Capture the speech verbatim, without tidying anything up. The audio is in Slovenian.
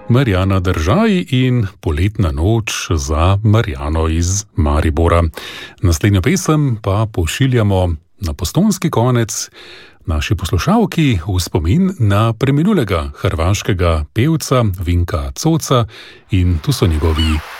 Marjana Držaj in Poletna noč za Marjano iz Maribora. Naslednjo pesem pa pošiljamo na postojnski konec naši poslušalki v spomin na preminulega hrvaškega pevca Vinka Coca in tu so njegovi